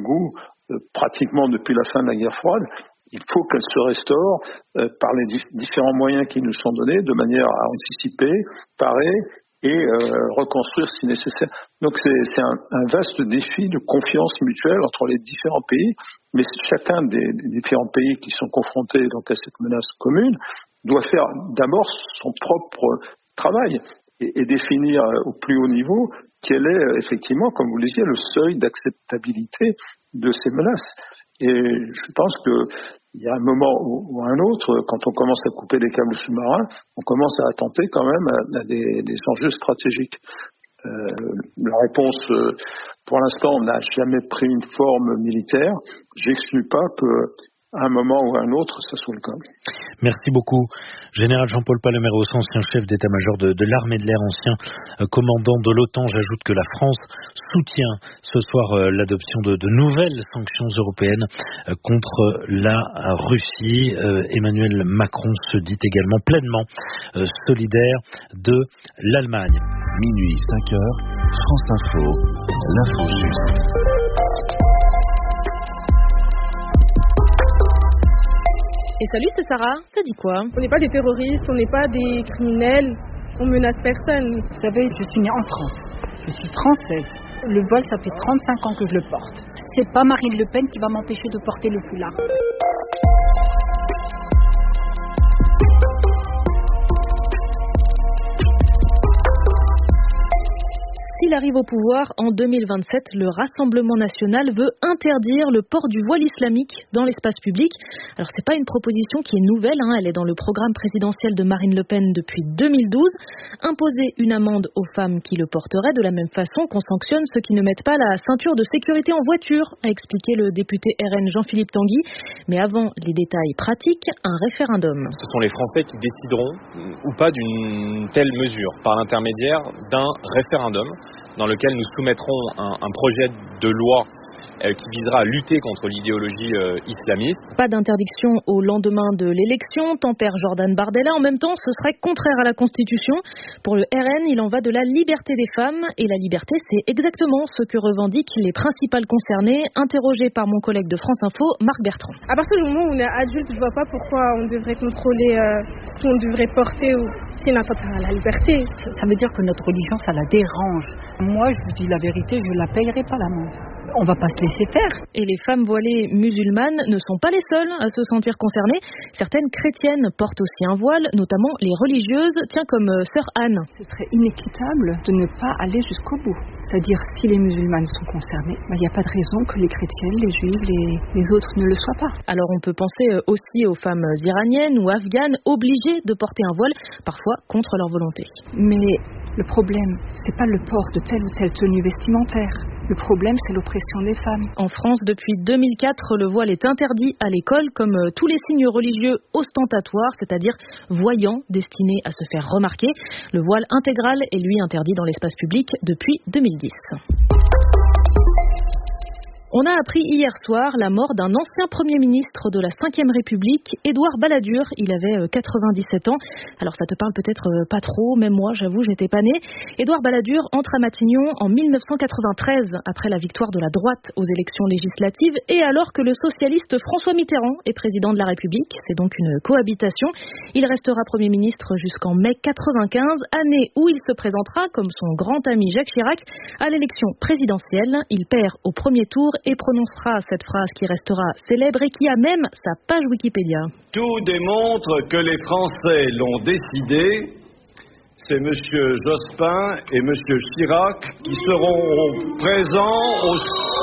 goût pratiquement depuis la fin de la guerre froide. Il faut qu'elle se restaure par les différents moyens qui nous sont donnés, de manière à anticiper, parer et reconstruire si nécessaire. Donc c'est un vaste défi de confiance mutuelle entre les différents pays, mais chacun des différents pays qui sont confrontés donc à cette menace commune doit faire d'abord son propre travail et définir au plus haut niveau quel est effectivement, comme vous le disiez, le seuil d'acceptabilité de ces menaces. Et je pense qu'il y a un moment ou un autre, quand on commence à couper des câbles sous-marins, on commence à attenter quand même à des enjeux stratégiques. La réponse, pour l'instant, n'a jamais pris une forme militaire. J'exclus pas qu'à un moment ou à un autre, ça soit le cas. Merci beaucoup. Général Jean-Paul Paloméros, ancien chef d'état-major de l'armée de l'air, ancien commandant de l'OTAN. J'ajoute que la France soutient ce soir l'adoption de nouvelles sanctions européennes contre la Russie. Emmanuel Macron se dit également pleinement solidaire de l'Allemagne. Minuit 5h, France Info, l'info juste. Et salut, c'est Sarah, ça dit quoi? On n'est pas des terroristes, on n'est pas des criminels, on menace personne. Vous savez, je suis née en France, je suis française. Le voile, ça fait 35 ans que je le porte. C'est pas Marine Le Pen qui va m'empêcher de porter le foulard. S'il arrive au pouvoir en 2027, le Rassemblement national veut interdire le port du voile islamique dans l'espace public. Alors c'est pas une proposition qui est nouvelle, elle est dans le programme présidentiel de Marine Le Pen depuis 2012. Imposer une amende aux femmes qui le porteraient de la même façon qu'on sanctionne ceux qui ne mettent pas la ceinture de sécurité en voiture, a expliqué le député RN Jean-Philippe Tanguy. Mais avant les détails pratiques, un référendum. Ce sont les Français qui décideront ou pas d'une telle mesure par l'intermédiaire d'un référendum dans lequel nous soumettrons un projet de loi qui visera à lutter contre l'idéologie islamiste. Pas d'interdiction au lendemain de l'élection, tempère Jordan Bardella. En même temps, ce serait contraire à la Constitution. Pour le RN, il en va de la liberté des femmes. Et la liberté, c'est exactement ce que revendiquent les principales concernées, interrogées par mon collègue de France Info, Marc Bertrand. À partir du moment où on est adulte, je vois pas pourquoi on devrait contrôler ce qu'on devrait porter ou c'est une atteinte à la liberté. Ça veut dire que notre religion, ça la dérange. Moi, je vous dis la vérité, je la payerai pas l'amende. On va pas se laisser faire. Et les femmes voilées musulmanes ne sont pas les seules à se sentir concernées. Certaines chrétiennes portent aussi un voile, notamment les religieuses, comme sœur Anne. Ce serait inéquitable de ne pas aller jusqu'au bout. C'est-à-dire, si les musulmanes sont concernées, il n'y a pas de raison que les chrétiennes, les juives, les autres ne le soient pas. Alors on peut penser aussi aux femmes iraniennes ou afghanes obligées de porter un voile, parfois contre leur volonté. Mais le problème, c'est pas le port de telle ou telle tenue vestimentaire. Le problème, c'est l'oppression des femmes. En France, depuis 2004, le voile est interdit à l'école, comme tous les signes religieux ostentatoires, c'est-à-dire voyants, destinés à se faire remarquer. Le voile intégral est lui interdit dans l'espace public depuis 2010. On a appris hier soir la mort d'un ancien Premier ministre de la Ve République, Édouard Balladur. Il avait 97 ans. Alors ça te parle peut-être pas trop, même moi, j'avoue, j'étais pas née. Édouard Balladur entre à Matignon en 1993, après la victoire de la droite aux élections législatives, et alors que le socialiste François Mitterrand est président de la République. C'est donc une cohabitation. Il restera Premier ministre jusqu'en mai 95, année où il se présentera, comme son grand ami Jacques Chirac, à l'élection présidentielle. Il perd au premier tour et prononcera cette phrase qui restera célèbre et qui a même sa page Wikipédia. Tout démontre que les Français l'ont décidé. C'est M. Jospin et M. Chirac qui seront présents au...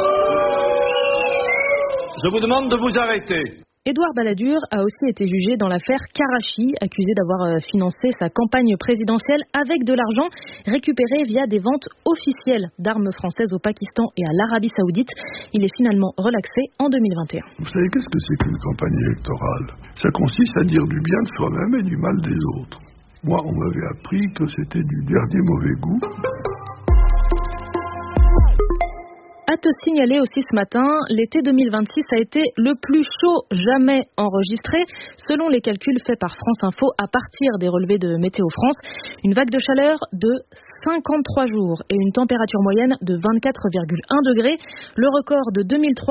Je vous demande de vous arrêter. Édouard Balladur a aussi été jugé dans l'affaire Karachi, accusé d'avoir financé sa campagne présidentielle avec de l'argent récupéré via des ventes officielles d'armes françaises au Pakistan et à l'Arabie Saoudite. Il est finalement relaxé en 2021. Vous savez qu'est-ce que c'est qu'une campagne électorale? Ça consiste à dire du bien de soi-même et du mal des autres. Moi, on m'avait appris que c'était du dernier mauvais goût. À te signaler aussi ce matin, l'été 2026 a été le plus chaud jamais enregistré. Selon les calculs faits par France Info à partir des relevés de Météo France, une vague de chaleur de 53 jours et une température moyenne de 24,1 degrés. Le record de 2003